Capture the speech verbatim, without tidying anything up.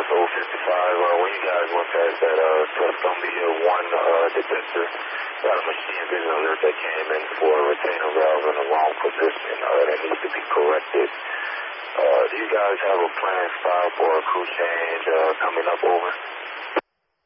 O fifty-five, uh, when you guys went past that uh, Tuscumbia one uh, detector, got a machine vision alert that came in for a retainer valve in the wrong position. Uh, that needs to be corrected. Uh, do you guys have a planned stop or a crew change uh, coming up over?